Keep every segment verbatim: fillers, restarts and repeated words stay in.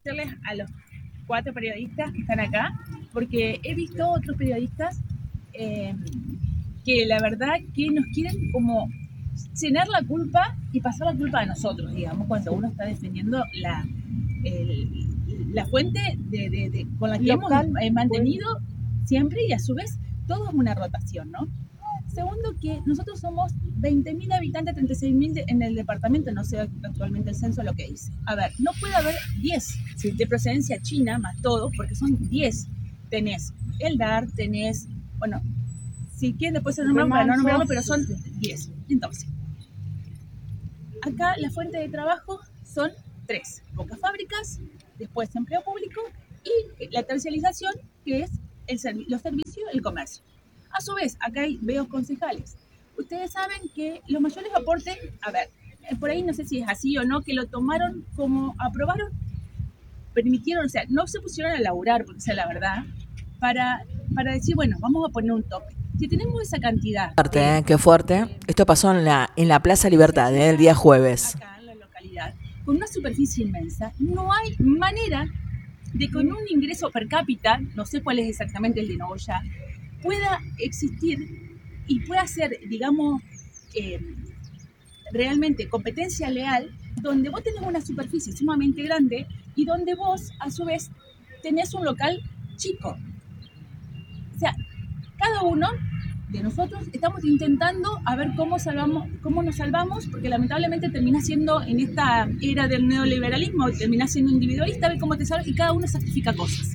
agradecerles a los cuatro periodistas que están acá, porque he visto otros periodistas eh, que la verdad que nos quieren como llenar la culpa y pasar la culpa a nosotros, digamos, cuando uno está defendiendo la, el, la fuente de, de, de, con la que local, hemos eh, mantenido siempre, y a su vez todo es una rotación, ¿no? Segundo, que nosotros somos veinte mil habitantes, treinta y seis mil en el departamento, no sé actualmente el censo lo que dice. A ver, no puede haber diez ¿sí? de procedencia china más todo, porque son diez. Tenés Eldar, tenés, bueno, si quieren después se nombran para no nombrarlo, pero son diez. Entonces, acá la fuente de trabajo son tres. Pocas fábricas, después empleo público y la terciarización, que es el servi- los servicios, el comercio. A su vez, acá hay, veo concejales. Ustedes saben que los mayores aportes, a ver, por ahí no sé si es así o no, que lo tomaron como aprobaron, permitieron, o sea, no se pusieron a laburar, porque esa es la verdad, para, para decir, bueno, vamos a poner un tope. Si tenemos esa cantidad... Fuerte, de, ¿eh? Qué fuerte. Esto pasó en la, en la Plaza Libertad, ¿eh? El día jueves. Acá en la localidad, con una superficie inmensa, no hay manera de con un ingreso per cápita, no sé cuál es exactamente el de Nogoyá, pueda existir y pueda ser, digamos, eh, realmente competencia leal, donde vos tenés una superficie sumamente grande y donde vos, a su vez, tenés un local chico. O sea, cada uno de nosotros estamos intentando a ver cómo salvamos, cómo nos salvamos, porque lamentablemente termina siendo, en esta era del neoliberalismo, termina siendo individualista, a ver cómo te salvas, y cada uno sacrifica cosas.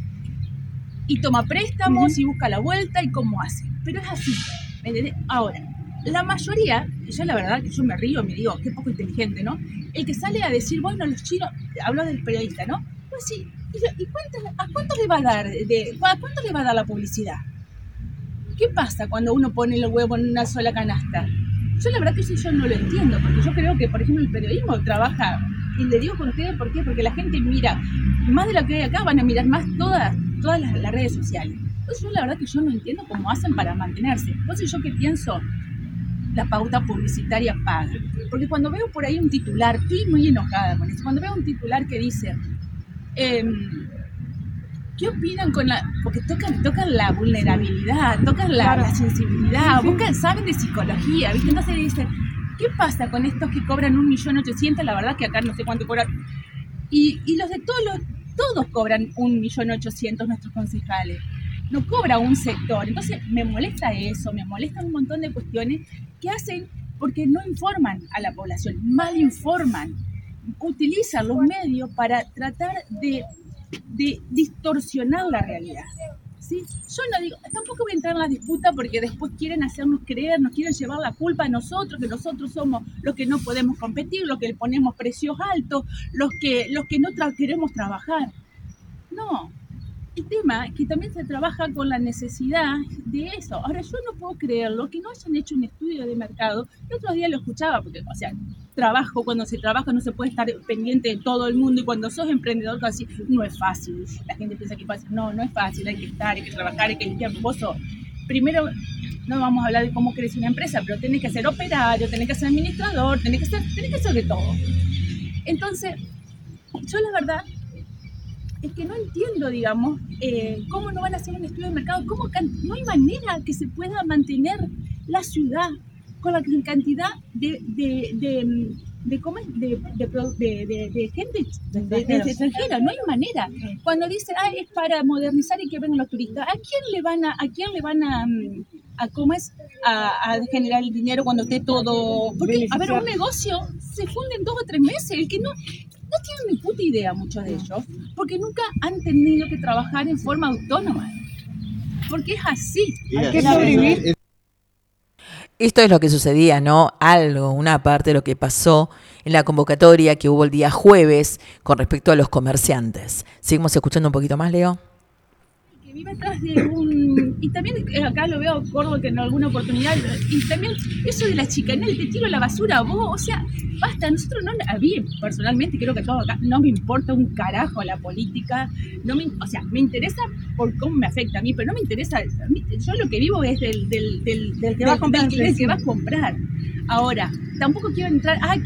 Y toma préstamos uh-huh. y busca la vuelta y cómo hace. Pero es así. Ahora, la mayoría, y yo la verdad que yo me río, me digo, qué poco inteligente, ¿no? El que sale a decir, bueno, los chinos, hablo del periodista, ¿no? Pues sí, ¿y, y cuánto, a cuánto le va a dar, de, a cuánto le va a dar la publicidad? ¿Qué pasa cuando uno pone el huevo en una sola canasta? Yo la verdad que eso yo no lo entiendo, porque yo creo que, por ejemplo, el periodismo trabaja, y le digo con ustedes por qué, porque la gente mira, más de lo que hay acá, van a mirar más todas, todas las, las redes sociales. Entonces yo la verdad que yo no entiendo cómo hacen para mantenerse. Entonces yo que pienso, la pauta publicitaria paga. Porque cuando veo por ahí un titular, estoy muy enojada con eso, cuando veo un titular que dice, eh, ¿qué opinan con la...? Porque tocan, tocan la vulnerabilidad, tocan la, claro. la sensibilidad, sí, sí. Buscan, saben de psicología, ¿viste? Entonces dicen, ¿qué pasa con estos que cobran un millón ochocientos? La verdad que acá no sé cuánto cobran. Y, y los de todos los, todos cobran un millón ochocientos nuestros concejales. No cobra un sector. Entonces me molesta eso, me molestan un montón de cuestiones que hacen porque no informan a la población, mal informan, utilizan los medios para tratar de, de distorsionar la realidad. ¿Sí? Yo no digo, tampoco voy a entrar en la disputa porque después quieren hacernos creer, nos quieren llevar la culpa a nosotros, que nosotros somos los que no podemos competir, los que le ponemos precios altos, los que, los que no tra- queremos trabajar. No. El tema es que también se trabaja con la necesidad de eso. Ahora, yo no puedo creerlo, que no hayan hecho un estudio de mercado. El otro día lo escuchaba, porque, o sea, trabajo, cuando se trabaja no se puede estar pendiente de todo el mundo, y cuando sos emprendedor casi no es fácil. La gente piensa que es fácil. No, no es fácil, hay que estar, hay que trabajar, hay que limpiar. Vos sos, primero, no vamos a hablar de cómo crece una empresa, pero tenés que ser operario, tenés que ser administrador, tenés que ser, tenés que ser de todo. Entonces, yo la verdad... es que no entiendo, digamos, eh, cómo no van a hacer un estudio de mercado, cómo can- no hay manera que se pueda mantener la ciudad con la cantidad de, de, de, de, ¿cómo es? de, de, de, de, de gente de, de, de, de extranjera, no hay manera. Cuando dice, ah, es para modernizar y que vengan los turistas, ¿a quién le van a, a quién le van a, a cómo es, a, a generar el dinero cuando esté todo? Porque, a ver, un negocio se funde en dos o tres meses, el que no... No tienen ni puta idea muchos de ellos, porque nunca han tenido que trabajar en forma autónoma. Porque es así, hay que sobrevivir. Esto es lo que sucedía, ¿no? Algo, una parte de lo que pasó en la convocatoria que hubo el día jueves con respecto a los comerciantes. Seguimos escuchando un poquito más, Leo. Que vive atrás de un... Y también acá lo veo Córdoba que en alguna oportunidad, y también eso de la chicanera, te tiro la basura a vos, o sea, basta, nosotros no, a mí personalmente creo que todo acá, no me importa un carajo la política, no me, o sea, me interesa por cómo me afecta a mí, pero no me interesa, a mí, yo lo que vivo es del, del, del, del que va a comprar, del, del que va a comprar. Ahora, tampoco quiero entrar, ah, que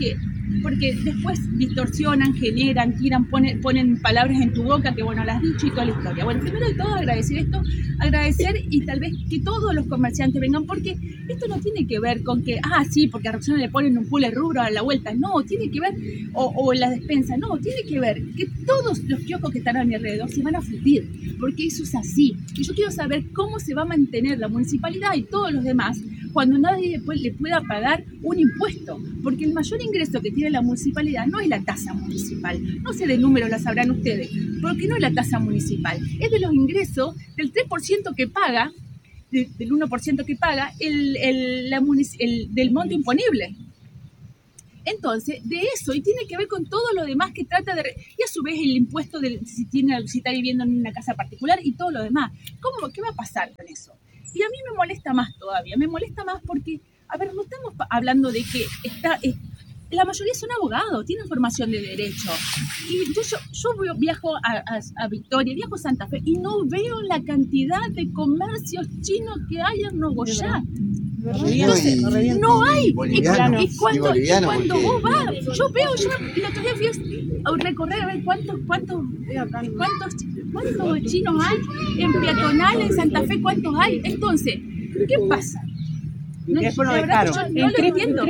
porque después distorsionan, generan, tiran, ponen, ponen palabras en tu boca que, bueno, las has dicho y toda la historia. Bueno, primero de todo agradecer esto, agradecer y tal vez que todos los comerciantes vengan, porque esto no tiene que ver con que, ah, sí, porque a Roxana le ponen un cooler rubro a la vuelta, no, tiene que ver, o, o la despensa, no, tiene que ver que todos los kioscos que están a mi alrededor se van a fundir, porque eso es así. Y yo quiero saber cómo se va a mantener la municipalidad y todos los demás cuando nadie después le pueda pagar un impuesto, porque el mayor ingreso que tiene la municipalidad no es la tasa municipal, no sé de número, la sabrán ustedes, porque no es la tasa municipal, es de los ingresos del tres por ciento que paga, de, del uno por ciento que paga el, el, la munic- el, del monto imponible. Entonces, de eso, y tiene que ver con todo lo demás que trata de... Y a su vez el impuesto de si, tiene, si está viviendo en una casa particular y todo lo demás. ¿Cómo, ¿Qué va a pasar con eso? Y a mí me molesta más todavía, me molesta más porque, a ver, no estamos hablando de que está... Eh, la mayoría son abogados, tienen formación de derecho. Y yo, yo, yo viajo a, a, a Victoria, viajo a Santa Fe y no veo la cantidad de comercios chinos que hay en Nogoyá. Entonces, no hay. Y cuando, y cuando, y cuando vos vas, yo veo, yo el otro día fui a recorrer a ver cuántos, cuántos, cuántos, cuántos chinos hay en peatonal en Santa Fe, cuántos hay. Entonces, ¿qué pasa? No, Crespo lo dejaron. Yo no lo entiendo.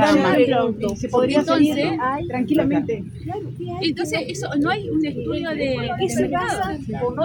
Se podría Entonces, seguir tranquilamente. Entonces, eso no hay un estudio de, de mercado.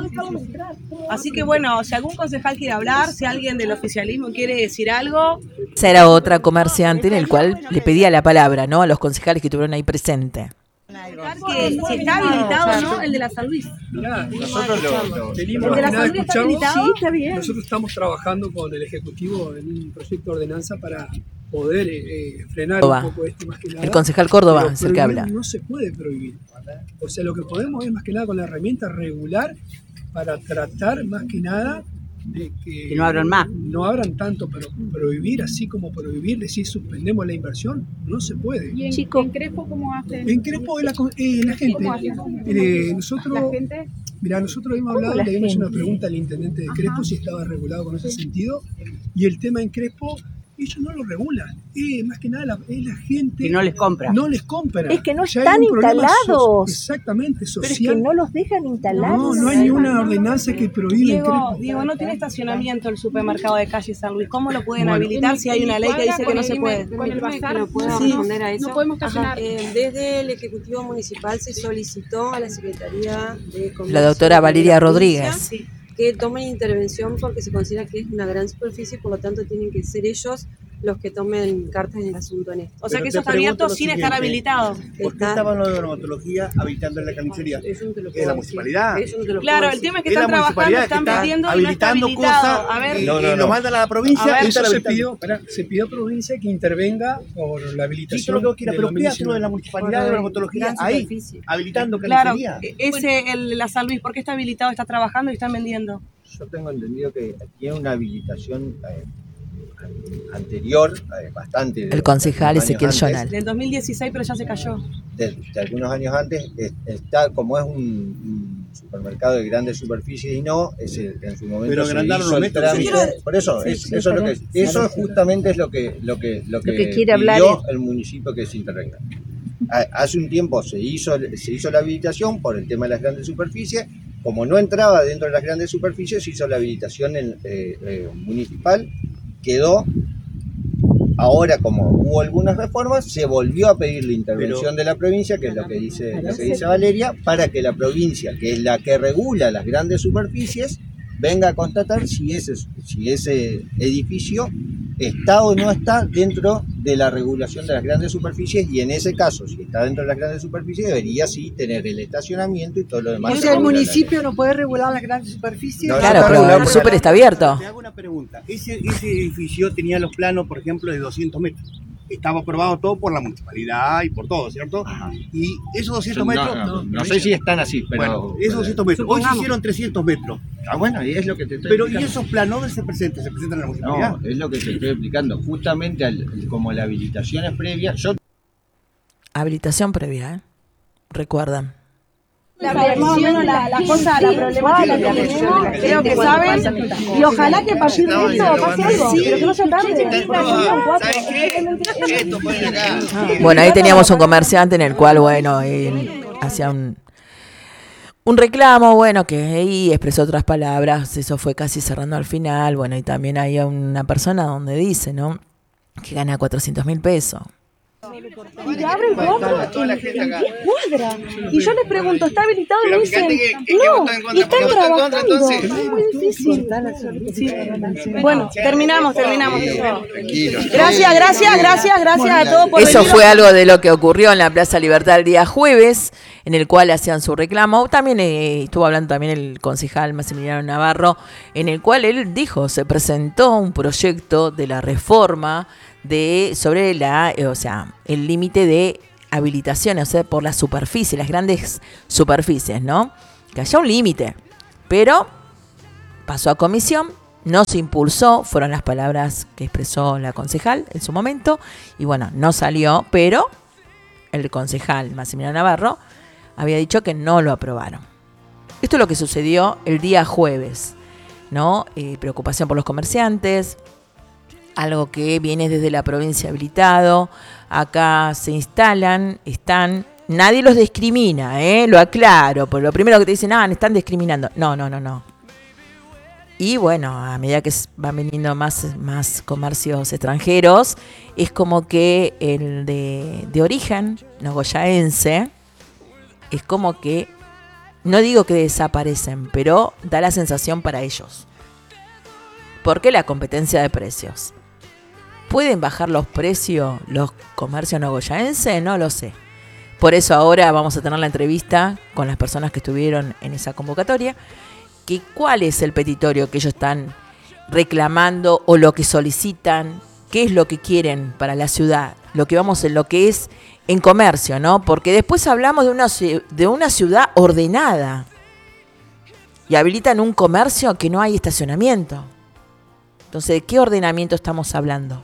Así que bueno, si algún concejal quiere hablar, si alguien del oficialismo quiere decir algo. Esa era otra comerciante en el cual le pedía la palabra, ¿no? A los concejales que estuvieron ahí presentes. Que si está habilitado o no el de la San Luis. Mirá, nosotros lo, lo ¿El venimos de la a San Luis está escucharlo. habilitado? Sí, está bien. Nosotros estamos trabajando con el Ejecutivo en un proyecto de ordenanza para poder eh, frenar Córdoba. un poco esto más que nada. El concejal Córdoba Pero es el que prohibir habla. no se puede prohibir. O sea, lo que podemos es más que nada con la herramienta regular para tratar más que nada de que, Que no abran más. No abran tanto, pero prohibir así como prohibir, decir suspendemos la inversión, no se puede. ¿Y en, Chico. en Crespo cómo hacen? En Crespo es la, eh, la gente. ¿Cómo hacen? Eh, nosotros, ¿La gente? Mirá, nosotros hemos ¿Cómo hablado, la le hemos hecho una gente? pregunta al intendente de Crespo Ajá. si estaba regulado con ese sentido, y el tema en Crespo, ellos no lo regulan. Eh, más que nada la, es la gente... Que no les compra. No les compra. Es que no Ya hay están un problema so- instalados. exactamente, social. Pero es que no los dejan instalados. no, no hay ni una ordenanza que prohíbe en Diego, Crespo. Diego, no tiene estacionamiento el supermercado de calle San Luis. ¿Cómo lo pueden Bueno. habilitar si hay una ley que dice que no se puede? Con el bazar, ¿No puedo Sí. responder a eso? no podemos estacionar. Eh, desde el Ejecutivo Municipal se solicitó a la Secretaría de Comercio La doctora de Valeria la provincia Rodríguez. que tomen intervención porque se considera que es una gran superficie, por lo tanto tienen que ser ellos los que tomen cartas en el asunto en esto. O sea Pero que te eso está pregunto abierto lo sin estar siguiente. habilitado. ¿Por qué Está- estaban los de dermatología habitando en la carnicería? Eso no te lo Es puedo la decir. municipalidad. Eso no te lo Claro, puedo el decir. tema es que Es la están trabajando, municipalidad que están está vendiendo y no está habilitando habilitado. cosas A ver, y, No, no, y lo no. mandan a la provincia A ver, y Eso está se habilitando. pidió, pará, se pidió a provincia que intervenga por la Sí, habilitación. yo lo que quiera, del pero ¿qué dominio hace lo de la municipalidad de Por dermatología gran ahí, superficie. habilitando claro, carnicería? ese, el, la San Luis, ¿por qué está habilitado? Está trabajando y están vendiendo. Yo tengo entendido que tiene una habilitación eh, anterior, eh, bastante. de- El concejal de años Ezequiel antes, Jonal. Del dos mil dieciséis, pero ya se cayó. De, de algunos años antes, es- está como es un, un supermercado de grandes superficies y no, es el- en su momento Pero se agrandaron hizo los el metros. trámite. Quiero- Por eso, Sí, es- sí, eso es lo que para- eso para- justamente es lo que lo que lo que, que quiere hablar pidió es- el municipio que se intervenga. Ha- Hace un tiempo se hizo se hizo la habilitación por el tema de las grandes superficies. Como no entraba dentro de las grandes superficies, se hizo la habilitación en, eh, eh, municipal, quedó. Ahora, como hubo algunas reformas, se volvió a pedir la intervención Pero- de la provincia, que es lo que dice, lo que dice Valeria, para que la provincia, que es la que regula las grandes superficies, venga a constatar si ese, si ese edificio está o no está dentro de la regulación de las grandes superficies, y en ese caso, si está dentro de las grandes superficies, debería sí tener el estacionamiento y todo lo demás. O sea, el municipio no puede regular las grandes superficies. No, Claro, está pero regulado el por súper la- está abierto. Te hago una pregunta. Ese, ese edificio tenía los planos, por ejemplo, de doscientos metros. Estaba aprobado todo por la municipalidad y por todo, ¿cierto? Y esos doscientos metros... No, no sé si están así, pero... Bueno, esos doscientos metros. Hoy se Supongamos. hicieron trescientos metros. Ah, bueno, y es lo que te estoy Pero ¿y explicando. esos planos dónde se presentan? ¿Se presentan en la municipalidad? No, es lo que te estoy explicando. Justamente al- como la habilitación es previa, yo Habilitación previa, ¿eh? Recuerdan. La reacción, la, la cosa, la problemática que tenemos, creo que saben, y ojalá que a partir de esto pase algo, pero que no se tarde. Bueno, ahí teníamos un comerciante en el cual, bueno, él hacía un, un reclamo, bueno, que ahí expresó otras palabras, eso fue casi cerrando al final, bueno, y también hay una persona donde dice, ¿no?, que gana cuatrocientos mil pesos. Y te abren cuatro en diez cuadras. Y yo les pregunto, ¿está habilitado? Y me dicen, no, y están trabajando. Es muy difícil. Sí. Bueno, terminamos, terminamos. Gracias, gracias, gracias, gracias a todos por Eso venir. fue algo de lo que ocurrió en la Plaza Libertad el día jueves, en el cual hacían su reclamo. También eh, estuvo hablando también el concejal Maximiliano Navarro, en el cual él dijo, se presentó un proyecto de la reforma de sobre la, eh, o sea, el límite de habilitaciones, o sea, por la superficie, las grandes superficies, ¿no? Que haya un límite, pero pasó a comisión, no se impulsó, fueron las palabras que expresó la concejal en su momento, y bueno, no salió, pero el concejal Maximiliano Navarro había dicho que no lo aprobaron. Esto es lo que sucedió el día jueves, ¿no? Eh, preocupación por los comerciantes, algo que viene desde la provincia habilitado, acá se instalan, están, nadie los discrimina, ¿eh? Lo aclaro, por lo primero que te dicen, ah, están discriminando, no, no, no, no. Y bueno, a medida que van viniendo más, más comercios extranjeros, es como que el de, de origen nogoyaense, es como que, no digo que desaparecen, pero da la sensación para ellos. ¿Por qué la competencia de precios? ¿Pueden bajar los precios los comercios nogoyaenses? No lo sé. Por eso ahora vamos a tener la entrevista con las personas que estuvieron en esa convocatoria. Que ¿cuál es el petitorio que ellos están reclamando o lo que solicitan? ¿Qué es lo que quieren para la ciudad? Lo que vamos en lo que es en comercio, ¿no? Porque después hablamos de una, de una ciudad ordenada. Y habilitan un comercio que no hay estacionamiento. Entonces, ¿de qué ordenamiento estamos hablando?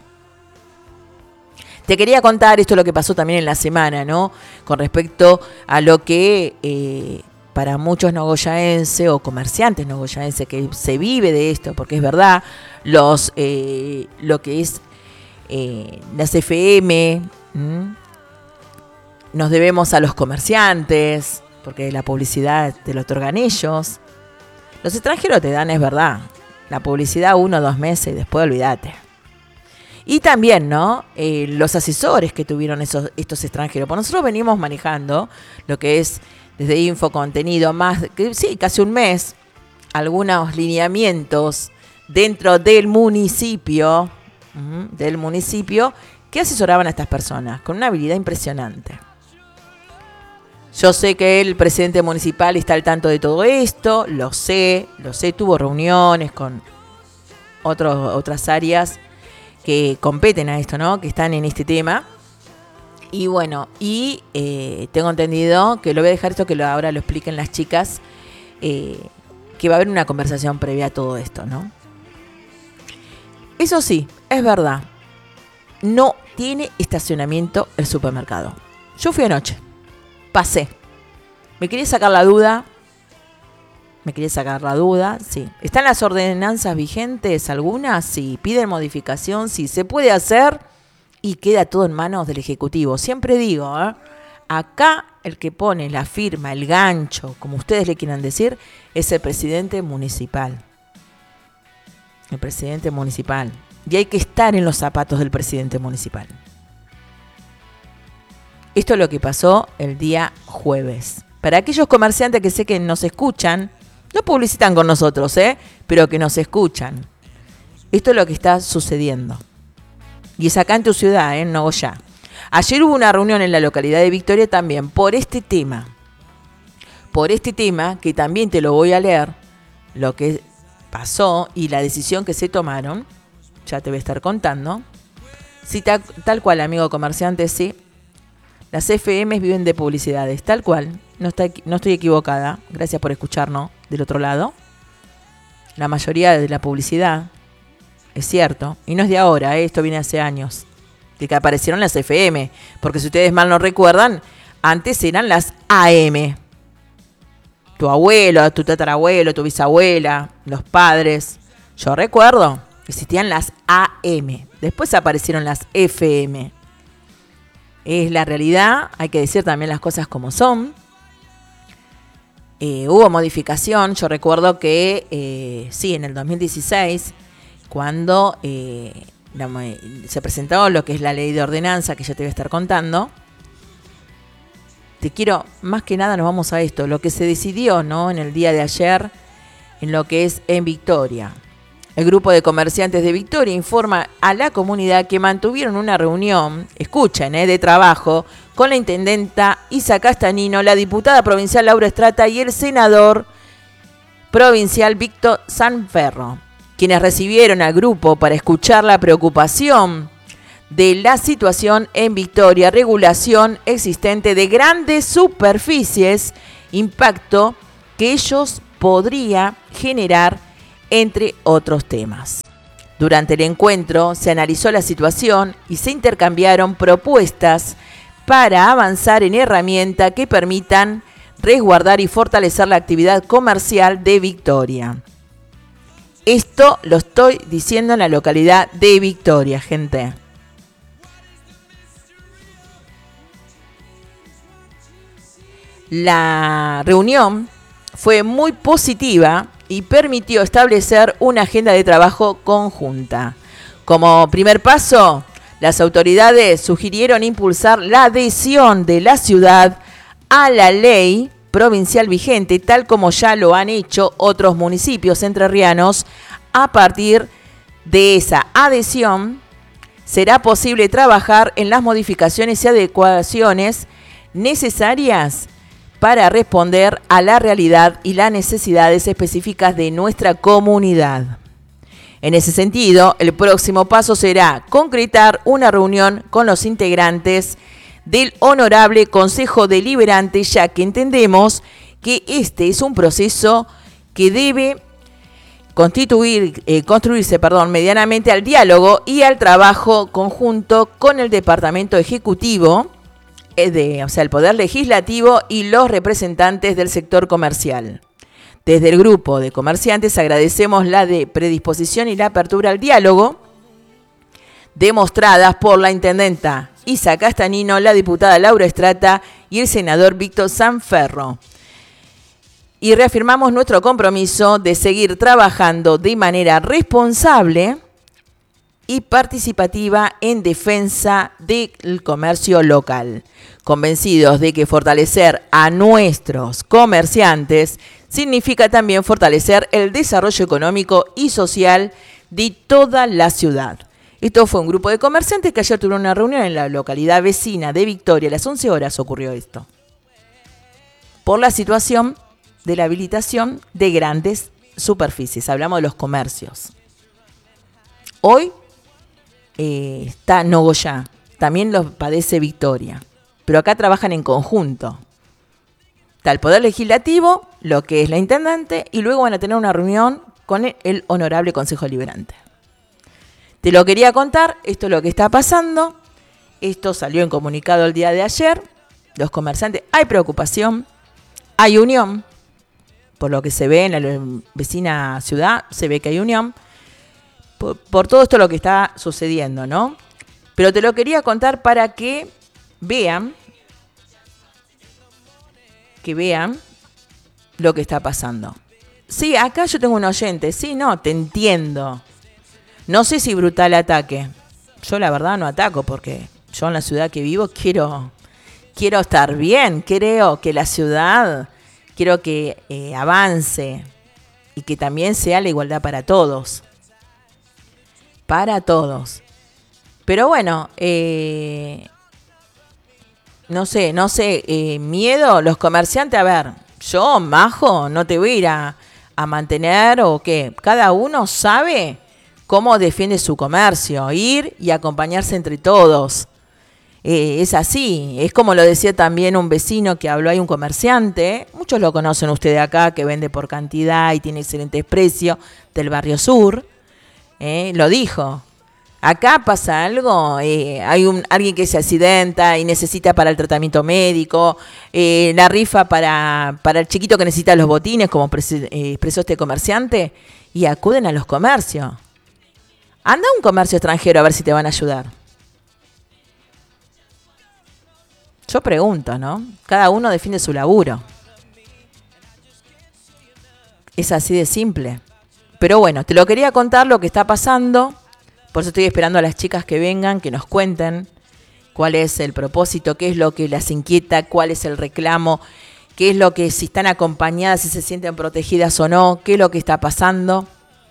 Te quería contar, esto es lo que pasó también en la semana, ¿no? Con respecto a lo que eh, para muchos nogoyaenses o comerciantes nogoyaenses que se vive de esto, porque es verdad, los eh, lo que es eh, las F M, ¿m? Nos debemos a los comerciantes, porque la publicidad te lo otorgan ellos. Los extranjeros te dan, es verdad, la publicidad uno o dos meses y después olvídate. Y también, ¿no? Eh, los asesores que tuvieron esos, estos extranjeros. Pues nosotros venimos manejando lo que es desde info, contenido, más, que, sí, casi un mes, algunos lineamientos dentro del municipio, uh, del municipio, que asesoraban a estas personas con una habilidad impresionante. Yo sé que el presidente municipal está al tanto de todo esto, lo sé, lo sé, tuvo reuniones con otros, otras áreas que competen a esto, ¿no? Que están en este tema. Y bueno, y eh, tengo entendido que lo voy a dejar esto que lo, ahora lo expliquen las chicas, eh, que va a haber una conversación previa a todo esto, ¿no? Eso sí, es verdad, no tiene estacionamiento el supermercado. Yo fui anoche, pasé, me quería sacar la duda, me quería sacar la duda, sí. ¿Están las ordenanzas vigentes algunas? Sí. ¿Piden modificación? Sí. ¿Se puede hacer? Y queda todo en manos del Ejecutivo. Siempre digo, ¿eh? Acá el que pone la firma, el gancho, como ustedes le quieran decir, es el presidente municipal. El presidente municipal. Y hay que estar en los zapatos del presidente municipal. Esto es lo que pasó el día jueves. Para aquellos comerciantes que sé que nos escuchan, no publicitan con nosotros, ¿eh? Pero que nos escuchan. Esto es lo que está sucediendo. Y es acá en tu ciudad, ¿eh? En Nogoyá. Ayer hubo una reunión en la localidad de Victoria también por este tema. Por este tema, que también te lo voy a leer, lo que pasó y la decisión que se tomaron. Ya te voy a estar contando. Sí, tal, tal cual, amigo comerciante, sí. Las F M viven de publicidades, tal cual. No, está, no estoy equivocada. Gracias por escucharnos del otro lado. La mayoría de la publicidad, es cierto, y no es de ahora, ¿eh? Esto viene hace años, de que aparecieron las F M. Porque si ustedes mal no recuerdan, antes eran las A M. tu abuelo, tu tatarabuelo, tu bisabuela, los padres. Yo recuerdo que existían las A M, después aparecieron las F M. Es la realidad, hay que decir también las cosas como son. Eh, hubo modificación, yo recuerdo que eh, sí, en el dos mil dieciséis, cuando eh, la, se presentó lo que es la ley de ordenanza, que ya te voy a estar contando. Te quiero, más que nada nos vamos a esto, lo que se decidió, ¿no?, en el día de ayer, en lo que es en Victoria. El grupo de comerciantes de Victoria informa a la comunidad que mantuvieron una reunión, escuchen, eh, de trabajo, con la intendenta Isa Castanino, la diputada provincial Laura Estrata y el senador provincial Víctor Sanferro, quienes recibieron al grupo para escuchar la preocupación de la situación en Victoria, regulación existente de grandes superficies, impacto que ellos podría generar, entre otros temas. Durante el encuentro se analizó la situación y se intercambiaron propuestas para avanzar en herramientas que permitan resguardar y fortalecer la actividad comercial de Victoria. Esto lo estoy diciendo en la localidad de Victoria, gente. La reunión fue muy positiva y permitió establecer una agenda de trabajo conjunta. Como primer paso, las autoridades sugirieron impulsar la adhesión de la ciudad a la ley provincial vigente, tal como ya lo han hecho otros municipios entrerrianos. A partir de esa adhesión, será posible trabajar en las modificaciones y adecuaciones necesarias para responder a la realidad y las necesidades específicas de nuestra comunidad. En ese sentido, el próximo paso será concretar una reunión con los integrantes del Honorable Consejo Deliberante, ya que entendemos que este es un proceso que debe constituir, eh, construirse perdón, medianamente al diálogo y al trabajo conjunto con el Departamento Ejecutivo, De, o sea, el Poder Legislativo y los representantes del sector comercial. Desde el grupo de comerciantes agradecemos la de predisposición y la apertura al diálogo demostradas por la intendenta Isa Castanino, la diputada Laura Estrata y el senador Víctor Sanferro. Y reafirmamos nuestro compromiso de seguir trabajando de manera responsable y participativa en defensa del comercio local, convencidos de que fortalecer a nuestros comerciantes significa también fortalecer el desarrollo económico y social de toda la ciudad. Esto fue un grupo de comerciantes que ayer tuvieron una reunión en la localidad vecina de Victoria. A las once horas ocurrió esto, por la situación de la habilitación de grandes superficies. Hablamos de los comercios. Hoy Eh, está Nogoyá, también lo padece Victoria, pero acá trabajan en conjunto. Está el Poder Legislativo, lo que es la intendente, y luego van a tener una reunión con el, el Honorable Consejo Deliberante. Te lo quería contar, esto es lo que está pasando, esto salió en comunicado el día de ayer, los comerciantes, hay preocupación, hay unión, por lo que se ve en la vecina ciudad, se ve que hay unión, Por, por todo esto lo que está sucediendo, ¿no? Pero te lo quería contar para que vean, que vean lo que está pasando. Sí, acá yo tengo un oyente, sí, no, te entiendo. No sé si brutal ataque. Yo la verdad no ataco porque yo en la ciudad que vivo quiero, quiero estar bien, creo que la ciudad, quiero que eh, avance y que también sea la igualdad para todos. Para todos. Pero bueno, eh, no sé, no sé, eh, miedo, los comerciantes, a ver, yo, majo, no te voy a ir a, a mantener o qué. Cada uno sabe cómo defiende su comercio, ir y acompañarse entre todos. Eh, es así, es como lo decía también un vecino que habló, hay un comerciante, muchos lo conocen ustedes acá, que vende por cantidad y tiene excelentes precios, del barrio sur. Eh, lo dijo, acá pasa algo, eh, hay un alguien que se accidenta y necesita para el tratamiento médico, eh, la rifa para, para el chiquito que necesita los botines, como prese- eh, expresó este comerciante, y acuden a los comercios. Anda a un comercio extranjero a ver si te van a ayudar. Yo pregunto, ¿no? Cada uno defiende su laburo. Es así de simple. Pero bueno, te lo quería contar lo que está pasando. Por eso estoy esperando a las chicas que vengan, que nos cuenten cuál es el propósito, qué es lo que las inquieta, cuál es el reclamo, qué es lo que, si están acompañadas, si se sienten protegidas o no, qué es lo que está pasando.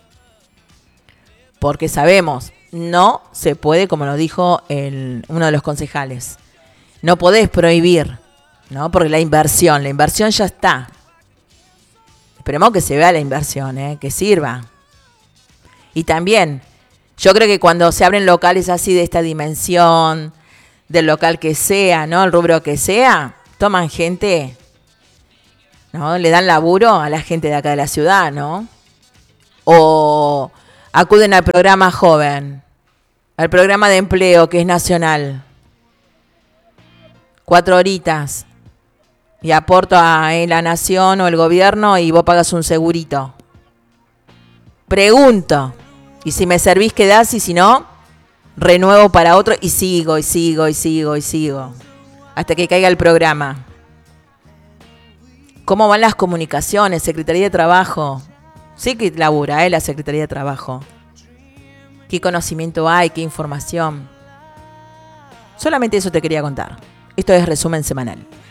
Porque sabemos, no se puede, como nos dijo el, uno de los concejales, no podés prohibir, ¿no? Porque la inversión, la inversión ya está. Esperemos que se vea la inversión, ¿eh? Que sirva. Y también, yo creo que cuando se abren locales así de esta dimensión, del local que sea, ¿no? El rubro que sea, toman gente, ¿no? Le dan laburo a la gente de acá de la ciudad, ¿no? O acuden al programa joven, al programa de empleo que es nacional. Cuatro horitas. Y aporto a eh, la nación o el gobierno y vos pagas un segurito. Pregunto. Y si me servís, quedás, y si no, renuevo para otro y sigo, y sigo, y sigo, y sigo. Hasta que caiga el programa. ¿Cómo van las comunicaciones? Secretaría de Trabajo. Sí que labura, ¿eh? La Secretaría de Trabajo. ¿Qué conocimiento hay? ¿Qué información? Solamente eso te quería contar. Esto es Resumen Semanal.